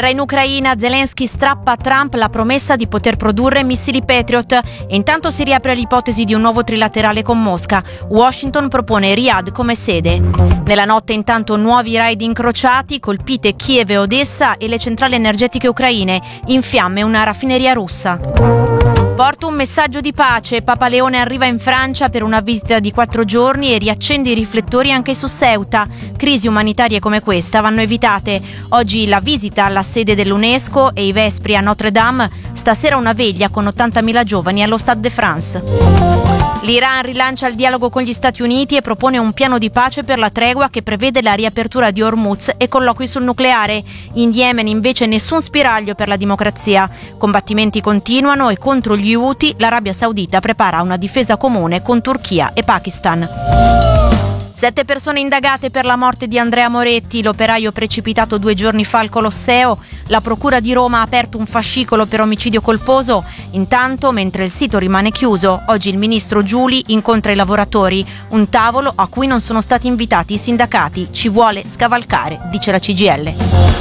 Guerra in Ucraina, Zelensky strappa a Trump la promessa di poter produrre missili Patriot e intanto si riapre l'ipotesi di un nuovo trilaterale con Mosca. Washington propone Riyadh come sede. Nella notte intanto nuovi raid incrociati, colpite Kiev e Odessa e le centrali energetiche ucraine, in fiamme una raffineria russa. Porta un messaggio di pace. Papa Leone arriva in Francia per una visita di 4 giorni e riaccende i riflettori anche su Ceuta. Crisi umanitarie come questa vanno evitate. Oggi la visita alla sede dell'UNESCO e i vespri a Notre Dame. Stasera una veglia con 80.000 giovani allo Stade de France. L'Iran rilancia il dialogo con gli Stati Uniti e propone un piano di pace per la tregua che prevede la riapertura di Hormuz e colloqui sul nucleare. In Yemen invece nessun spiraglio per la democrazia. Combattimenti continuano e contro gli Houthi l'Arabia Saudita prepara una difesa comune con Turchia e Pakistan. 7 persone indagate per la morte di Andrea Moretti, l'operaio precipitato 2 giorni fa al Colosseo. La Procura di Roma ha aperto un fascicolo per omicidio colposo. Intanto, mentre il sito rimane chiuso, oggi il ministro Giuli incontra i lavoratori. Un tavolo a cui non sono stati invitati i sindacati. Ci vuole scavalcare, dice la CGIL.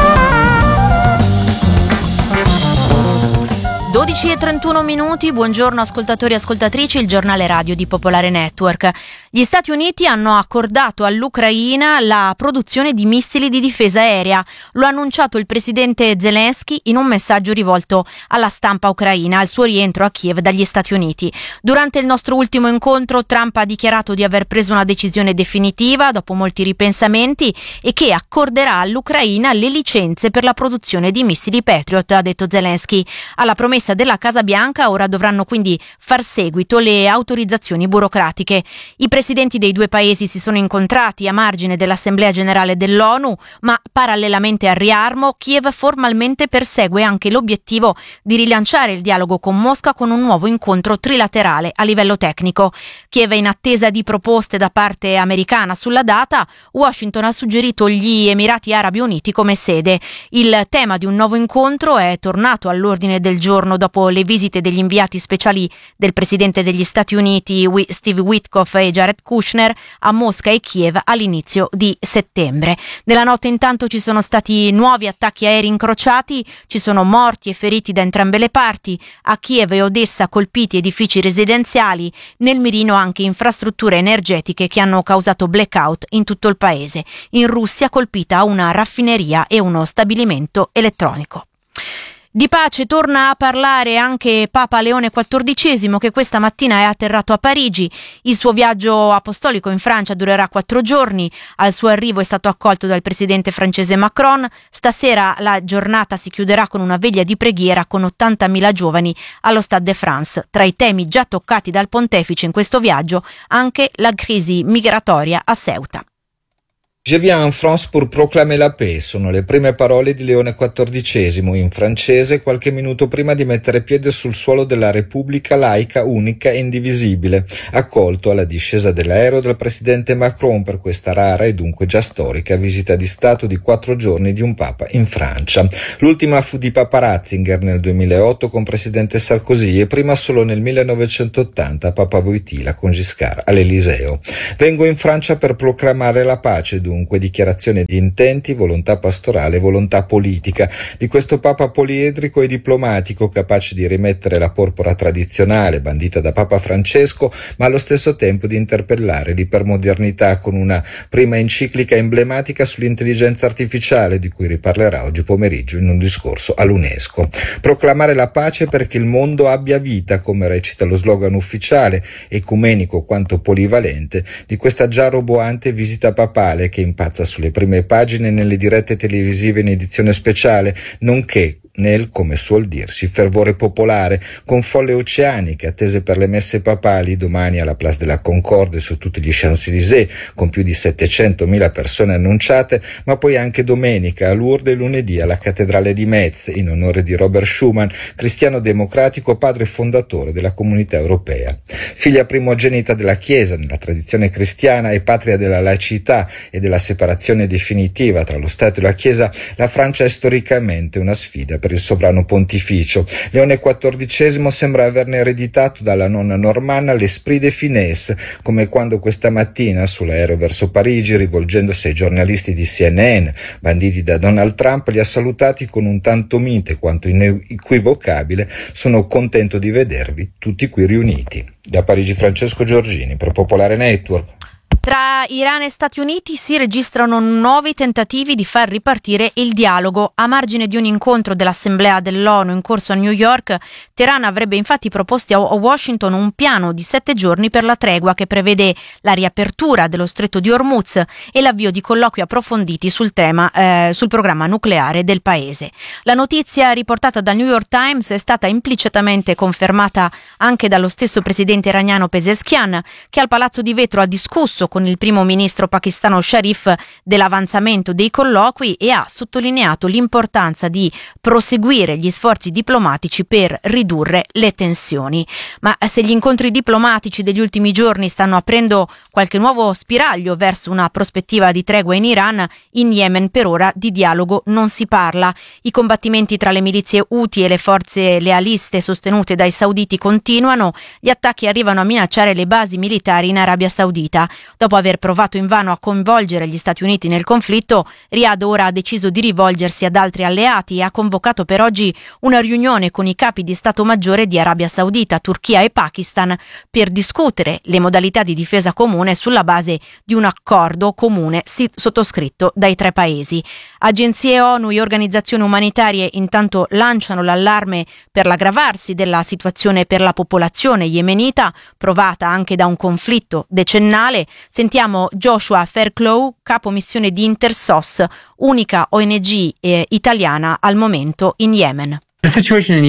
12:31, buongiorno ascoltatori e ascoltatrici, il giornale radio di Popolare Network. Gli Stati Uniti hanno accordato all'Ucraina la produzione di missili di difesa aerea. Lo ha annunciato il presidente Zelensky in un messaggio rivolto alla stampa ucraina al suo rientro a Kiev dagli Stati Uniti. Durante il nostro ultimo incontro Trump ha dichiarato di aver preso una decisione definitiva dopo molti ripensamenti e che accorderà all'Ucraina le licenze per la produzione di missili Patriot, ha detto Zelensky. Alla promessa della Casa Bianca ora dovranno quindi far seguito le autorizzazioni burocratiche. I presidenti dei due paesi si sono incontrati a margine dell'Assemblea Generale dell'ONU, ma parallelamente al riarmo Kiev formalmente persegue anche l'obiettivo di rilanciare il dialogo con Mosca con un nuovo incontro trilaterale a livello tecnico. Kiev è in attesa di proposte da parte americana sulla data. Washington ha suggerito gli Emirati Arabi Uniti come sede. Il tema di un nuovo incontro è tornato all'ordine del giorno dopo le visite degli inviati speciali del presidente degli Stati Uniti Steve Witkoff e Jared Kushner a Mosca e Kiev all'inizio di settembre. Nella notte intanto ci sono stati nuovi attacchi aerei incrociati, ci sono morti e feriti da entrambe le parti. A Kiev e Odessa colpiti edifici residenziali, nel mirino anche infrastrutture energetiche che hanno causato blackout in tutto il paese. In Russia colpita una raffineria e uno stabilimento elettronico. Di pace torna a parlare anche Papa Leone XIV, che questa mattina è atterrato a Parigi. Il suo viaggio apostolico in Francia durerà 4 giorni. Al suo arrivo è stato accolto dal presidente francese Macron. Stasera la giornata si chiuderà con una veglia di preghiera con 80.000 giovani allo Stade de France. Tra i temi già toccati dal pontefice in questo viaggio, anche la crisi migratoria a Ceuta. Je viens en France pour proclamer la paix, sono le prime parole di Leone XIV in francese qualche minuto prima di mettere piede sul suolo della Repubblica laica, unica e indivisibile, accolto alla discesa dell'aereo dal presidente Macron per questa rara e dunque già storica visita di Stato di 4 giorni di un Papa in Francia. L'ultima fu di Papa Ratzinger nel 2008 con presidente Sarkozy e prima solo nel 1980 Papa Wojtyla con Giscard all'Eliseo. Vengo in Francia per proclamare la pace, dunque dichiarazione di intenti, volontà pastorale, volontà politica di questo Papa poliedrico e diplomatico, capace di rimettere la porpora tradizionale bandita da Papa Francesco, ma allo stesso tempo di interpellare l'ipermodernità con una prima enciclica emblematica sull'intelligenza artificiale di cui riparlerà oggi pomeriggio in un discorso all'UNESCO. Proclamare la pace perché il mondo abbia vita, come recita lo slogan ufficiale, ecumenico quanto polivalente, di questa già roboante visita papale che impazza sulle prime pagine nelle dirette televisive in edizione speciale, nonché nel, come suol dirsi, fervore popolare, con folle oceaniche attese per le messe papali domani alla Place de la Concorde su tutti gli Champs-Élysées, con più di 700.000 persone annunciate, ma poi anche domenica a Lourdes e lunedì alla Cattedrale di Metz, in onore di Robert Schuman, cristiano democratico, padre fondatore della Comunità Europea. Figlia primogenita della Chiesa nella tradizione cristiana e patria della laicità e della separazione definitiva tra lo Stato e la Chiesa, la Francia è storicamente una sfida per per il sovrano pontificio. Leone XIV sembra averne ereditato dalla nonna normanna l'esprit de finesse, come quando questa mattina sull'aereo verso Parigi, rivolgendosi ai giornalisti di CNN banditi da Donald Trump, li ha salutati con un tanto mite quanto inequivocabile: sono contento di vedervi tutti qui riuniti. Da Parigi Francesco Giorgini per Popolare Network. Tra Iran e Stati Uniti si registrano nuovi tentativi di far ripartire il dialogo. A margine di un incontro dell'Assemblea dell'ONU in corso a New York, Teheran avrebbe infatti proposto a Washington un piano di 7 giorni per la tregua che prevede la riapertura dello stretto di Hormuz e l'avvio di colloqui approfonditi sul programma nucleare del paese. La notizia riportata dal New York Times è stata implicitamente confermata anche dallo stesso presidente iraniano Pezeshkian, che al Palazzo di Vetro ha discusso con il primo ministro pakistano Sharif dell'avanzamento dei colloqui e ha sottolineato l'importanza di proseguire gli sforzi diplomatici per ridurre le tensioni. Ma se gli incontri diplomatici degli ultimi giorni stanno aprendo qualche nuovo spiraglio verso una prospettiva di tregua in Iran, in Yemen per ora di dialogo non si parla. I combattimenti tra le milizie Houthi e le forze lealiste sostenute dai sauditi continuano. Gli attacchi arrivano a minacciare le basi militari in Arabia Saudita. Dopo aver provato invano a coinvolgere gli Stati Uniti nel conflitto, Riyadh ora ha deciso di rivolgersi ad altri alleati e ha convocato per oggi una riunione con i capi di Stato Maggiore di Arabia Saudita, Turchia e Pakistan per discutere le modalità di difesa comune sulla base di un accordo comune sottoscritto dai 3 paesi. Agenzie ONU e organizzazioni umanitarie intanto lanciano l'allarme per l'aggravarsi della situazione per la popolazione yemenita, provata anche da un conflitto decennale. Sentiamo Joshua Fairclough, capo missione di Intersos, unica ONG italiana al momento in Yemen. La situazione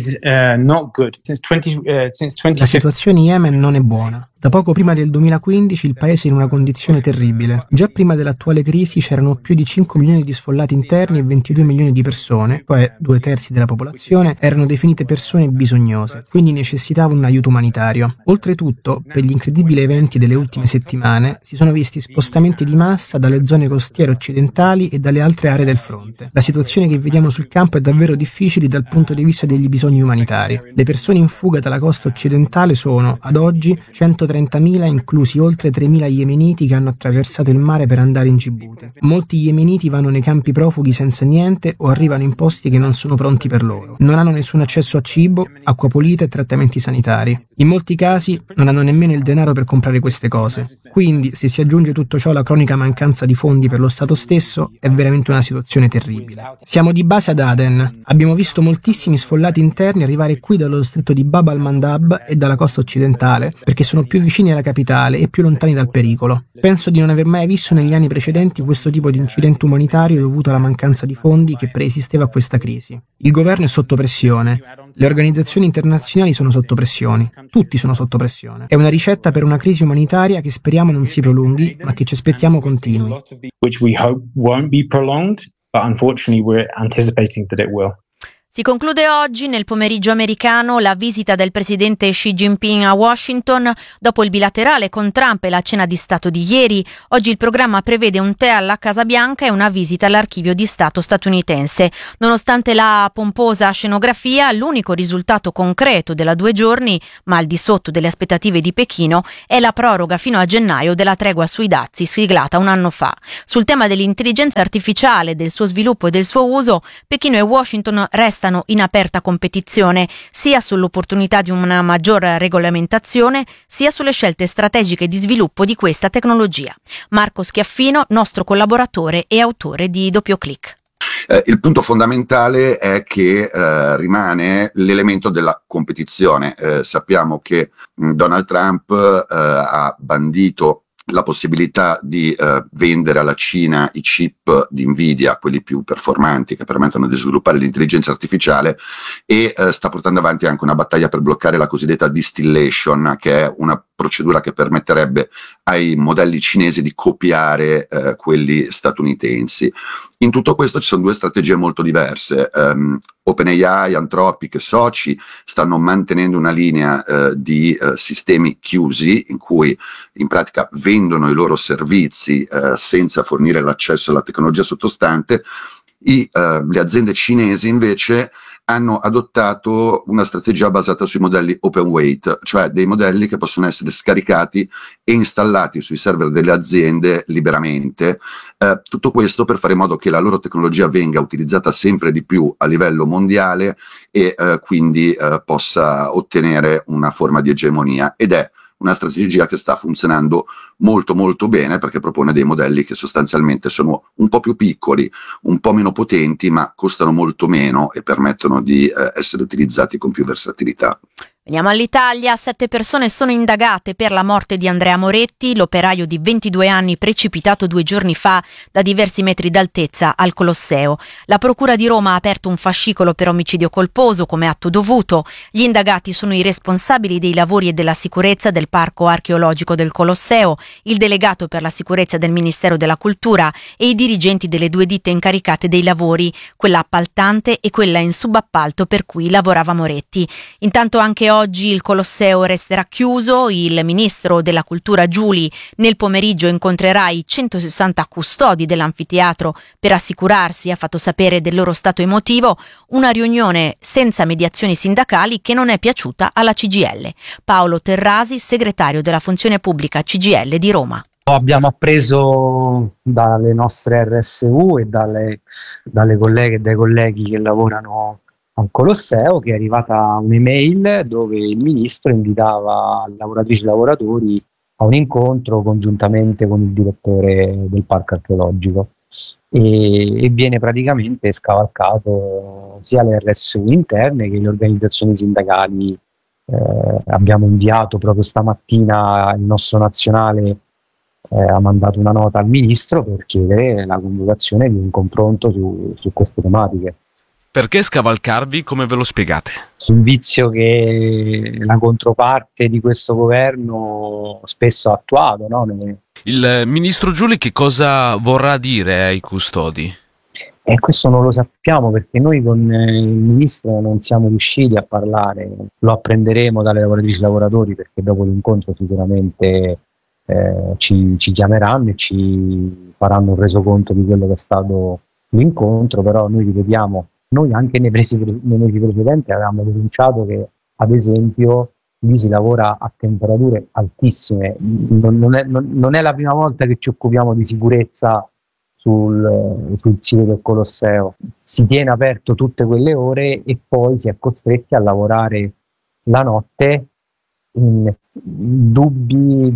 in Yemen non è buona. Da poco prima del 2015 il paese è in una condizione terribile. Già prima dell'attuale crisi c'erano più di 5 milioni di sfollati interni e 22 milioni di persone, cioè 2/3 della popolazione, erano definite persone bisognose, quindi necessitavano un aiuto umanitario. Oltretutto, per gli incredibili eventi delle ultime settimane, si sono visti spostamenti di massa dalle zone costiere occidentali e dalle altre aree del fronte. La situazione che vediamo sul campo è davvero difficile dal punto di vista degli bisogni umanitari. Le persone in fuga dalla costa occidentale sono, ad oggi, 130.000, inclusi oltre 3.000 yemeniti che hanno attraversato il mare per andare in Gibuti. Molti yemeniti vanno nei campi profughi senza niente o arrivano in posti che non sono pronti per loro. Non hanno nessun accesso a cibo, acqua pulita e trattamenti sanitari. In molti casi non hanno nemmeno il denaro per comprare queste cose. Quindi, se si aggiunge tutto ciò alla cronica mancanza di fondi per lo Stato stesso, è veramente una situazione terribile. Siamo di base ad Aden. Abbiamo visto moltissimi sfollati interni arrivare qui dallo stretto di Bab al-Mandab e dalla costa occidentale, perché sono più vicini alla capitale e più lontani dal pericolo. Penso di non aver mai visto negli anni precedenti questo tipo di incidente umanitario dovuto alla mancanza di fondi che preesisteva a questa crisi. Il governo è sotto pressione, le organizzazioni internazionali sono sotto pressione, tutti sono sotto pressione. È una ricetta per una crisi umanitaria che speriamo non si prolunghi, ma che ci aspettiamo continui. Which we hope won't be prolonged, but unfortunately we're anticipating that it will. Si conclude oggi nel pomeriggio americano la visita del presidente Xi Jinping a Washington dopo il bilaterale con Trump e la cena di Stato di ieri. Oggi il programma prevede un tè alla Casa Bianca e una visita all'archivio di Stato statunitense. Nonostante la pomposa scenografia, l'unico risultato concreto della 2 giorni, ma al di sotto delle aspettative di Pechino, è la proroga fino a gennaio della tregua sui dazi siglata un anno fa. Sul tema dell'intelligenza artificiale, del suo sviluppo e del suo uso, Pechino e Washington restano in aperta competizione sia sull'opportunità di una maggior regolamentazione sia sulle scelte strategiche di sviluppo di questa tecnologia. Marco Schiaffino, nostro collaboratore e autore di Doppio Clic. Il punto fondamentale è che rimane l'elemento della competizione. Sappiamo che Donald Trump ha bandito la possibilità di vendere alla Cina i chip di Nvidia, quelli più performanti che permettono di sviluppare l'intelligenza artificiale, e sta portando avanti anche una battaglia per bloccare la cosiddetta distillation, che è una procedura che permetterebbe ai modelli cinesi di copiare quelli statunitensi. In tutto questo ci sono 2 strategie molto diverse. OpenAI, Anthropic e soci stanno mantenendo una linea di sistemi chiusi in cui in pratica vendono i loro servizi senza fornire l'accesso alla tecnologia sottostante, Le aziende cinesi invece hanno adottato una strategia basata sui modelli open weight, cioè dei modelli che possono essere scaricati e installati sui server delle aziende liberamente. Tutto questo per fare in modo che la loro tecnologia venga utilizzata sempre di più a livello mondiale e quindi possa ottenere una forma di egemonia, ed è una strategia che sta funzionando molto molto bene, perché propone dei modelli che sostanzialmente sono un po' più piccoli, un po' meno potenti, ma costano molto meno e permettono di essere utilizzati con più versatilità. Veniamo all'Italia. 7 persone sono indagate per la morte di Andrea Moretti, l'operaio di 22 anni precipitato 2 giorni fa da diversi metri d'altezza al Colosseo. La Procura di Roma ha aperto un fascicolo per omicidio colposo come atto dovuto. Gli indagati sono i responsabili dei lavori e della sicurezza del Parco Archeologico del Colosseo, il delegato per la sicurezza del Ministero della Cultura e i dirigenti delle 2 ditte incaricate dei lavori, quella appaltante e quella in subappalto per cui lavorava Moretti. Intanto anche oggi il Colosseo resterà chiuso. Il ministro della Cultura Giuli nel pomeriggio incontrerà i 160 custodi dell'anfiteatro per assicurarsi, ha fatto sapere, del loro stato emotivo, una riunione senza mediazioni sindacali che non è piaciuta alla CGIL. Paolo Terrasi, segretario della Funzione Pubblica CGIL di Roma. Abbiamo appreso dalle nostre RSU e dalle colleghe e dai colleghi che lavorano al Colosseo che è arrivata un'email dove il ministro invitava lavoratrici e lavoratori a un incontro congiuntamente con il direttore del parco archeologico e viene praticamente scavalcato sia le RSU interne che le organizzazioni sindacali. Abbiamo inviato proprio stamattina, il nostro nazionale ha mandato una nota al ministro per chiedere la convocazione di un confronto su queste tematiche. Perché scavalcarvi? Come ve lo spiegate? Un vizio che la controparte di questo governo spesso ha attuato, no? Il ministro Giuli che cosa vorrà dire ai custodi? Questo non lo sappiamo perché noi con il ministro non siamo riusciti a parlare. Lo apprenderemo dalle lavoratrici e lavoratori perché dopo l'incontro sicuramente ci chiameranno e ci faranno un resoconto di quello che è stato l'incontro, però noi ripetiamo, noi anche nei mesi precedenti avevamo denunciato che ad esempio lì si lavora a temperature altissime, non è la prima volta che ci occupiamo di sicurezza sul sito del Colosseo, si tiene aperto tutte quelle ore e poi si è costretti a lavorare la notte in dubbi,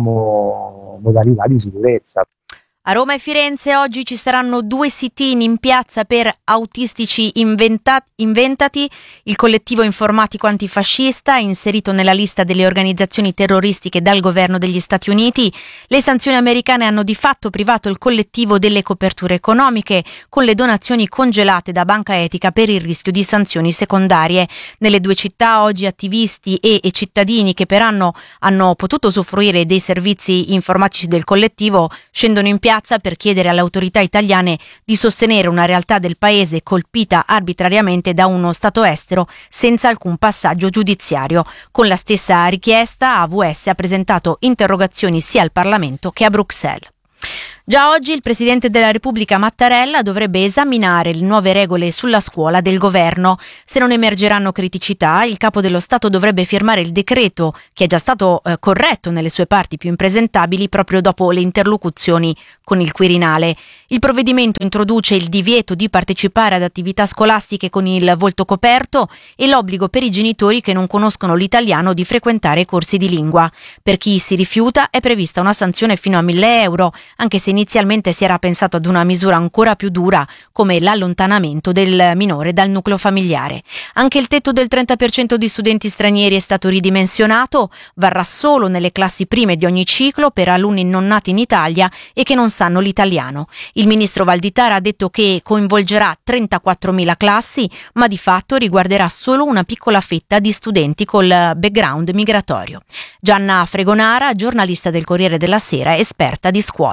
modalità di sicurezza. A Roma e Firenze oggi ci saranno 2 sit-in in piazza per Autistici Inventati, il collettivo informatico antifascista inserito nella lista delle organizzazioni terroristiche dal governo degli Stati Uniti. Le sanzioni americane hanno di fatto privato il collettivo delle coperture economiche, con le donazioni congelate da Banca Etica per il rischio di sanzioni secondarie. Nelle 2 città oggi attivisti e cittadini che per anno hanno potuto usufruire dei servizi informatici del collettivo scendono in piazza per chiedere alle autorità italiane di sostenere una realtà del paese colpita arbitrariamente da uno Stato estero senza alcun passaggio giudiziario. Con la stessa richiesta AVS ha presentato interrogazioni sia al Parlamento che a Bruxelles. Già oggi il Presidente della Repubblica Mattarella dovrebbe esaminare le nuove regole sulla scuola del governo. Se non emergeranno criticità, il Capo dello Stato dovrebbe firmare il decreto, che è già stato corretto nelle sue parti più impresentabili proprio dopo le interlocuzioni con il Quirinale. Il provvedimento introduce il divieto di partecipare ad attività scolastiche con il volto coperto e l'obbligo per i genitori che non conoscono l'italiano di frequentare corsi di lingua. Per chi si rifiuta è prevista una sanzione fino a 1.000 euro, anche se inizialmente si era pensato ad una misura ancora più dura, come l'allontanamento del minore dal nucleo familiare. Anche il tetto del 30% di studenti stranieri è stato ridimensionato, varrà solo nelle classi prime di ogni ciclo per alunni non nati in Italia e che non sanno l'italiano. Il ministro Valditara ha detto che coinvolgerà 34.000 classi, ma di fatto riguarderà solo una piccola fetta di studenti col background migratorio. Gianna Fregonara, giornalista del Corriere della Sera, esperta di scuola.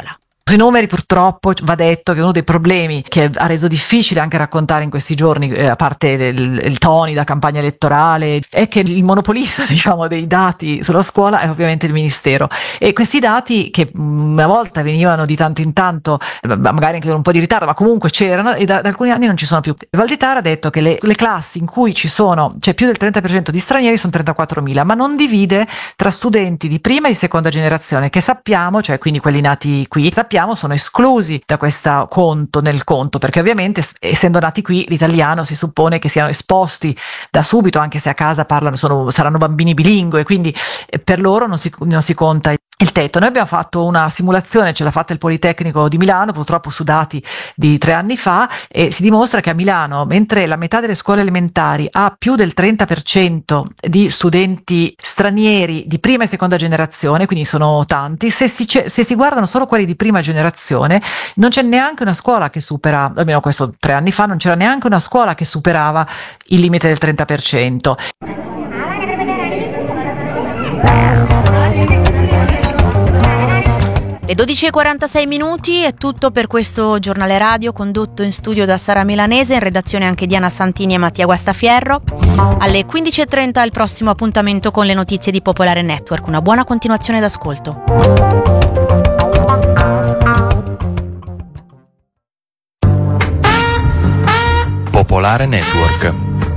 Sui numeri purtroppo va detto che uno dei problemi che ha reso difficile anche raccontare in questi giorni, a parte il toni da campagna elettorale, è che il monopolista dei dati sulla scuola è ovviamente il Ministero, e questi dati che una volta venivano di tanto in tanto, magari anche con un po' di ritardo, ma comunque c'erano, e da alcuni anni non ci sono più. Valditara ha detto che le classi in cui c'è più del 30% di stranieri sono 34.000, ma non divide tra studenti di prima e di seconda generazione, che sappiamo, cioè quindi quelli nati qui, sappiamo sono esclusi da questo nel conto, perché ovviamente essendo nati qui l'italiano si suppone che siano esposti da subito, anche se a casa saranno bambini bilingue, quindi per loro non si conta il tetto. Noi abbiamo fatto una simulazione, ce l'ha fatta il Politecnico di Milano, purtroppo su dati di 3 anni fa, e si dimostra che a Milano, mentre la metà delle scuole elementari ha più del 30% di studenti stranieri di prima e seconda generazione, quindi sono tanti, se si guardano solo quelli di prima generazione, non c'è neanche una scuola che supera, almeno questo 3 anni fa, non c'era neanche una scuola che superava il limite del 30%. Le 12:46 è tutto per questo giornale radio, condotto in studio da Sara Milanese, in redazione anche Diana Santini e Mattia Guastafierro. Alle 15:30 il prossimo appuntamento con le notizie di Popolare Network. Una buona continuazione d'ascolto. Popolare Network.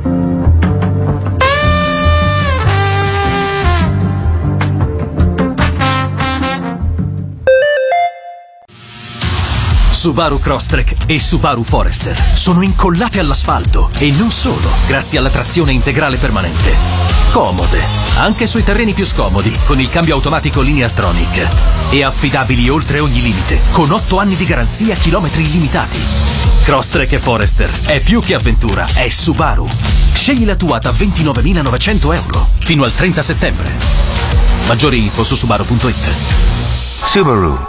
Subaru Crosstrek e Subaru Forester sono incollate all'asfalto, e non solo, grazie alla trazione integrale permanente. Comode, anche sui terreni più scomodi, con il cambio automatico Lineartronic. E affidabili oltre ogni limite, con 8 anni di garanzia, chilometri illimitati. Crosstrek e Forester è più che avventura, è Subaru. Scegli la tua da 29.900 euro fino al 30 settembre. Maggiori info su subaru.it. Subaru.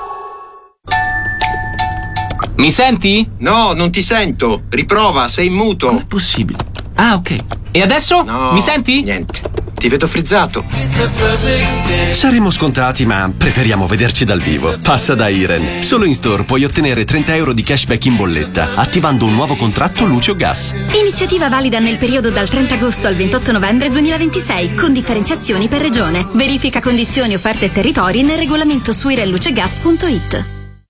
Mi senti? No, non ti sento. Riprova, sei in muto. Com'è possibile? Ah, ok. E adesso? No, mi senti? Niente. Ti vedo frizzato. Saremo scontati, ma preferiamo vederci dal vivo. Passa da Iren. Solo in store puoi ottenere 30 euro di cashback in bolletta, attivando un nuovo contratto luce o gas. Iniziativa valida nel periodo dal 30 agosto al 28 novembre 2026, con differenziazioni per regione. Verifica condizioni, offerte e territori nel regolamento su irenlucegas.it.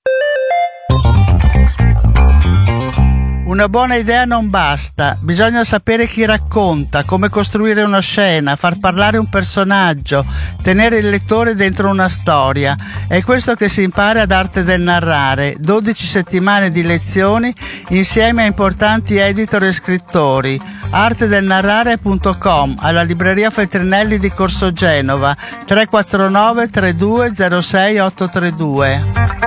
Una buona idea non basta, bisogna sapere chi racconta, come costruire una scena, far parlare un personaggio, tenere il lettore dentro una storia. È questo che si impara ad Arte del Narrare, 12 settimane di lezioni insieme a importanti editor e scrittori. artedelnarrare.com, alla libreria Feltrinelli di Corso Genova, 349 32 06 832.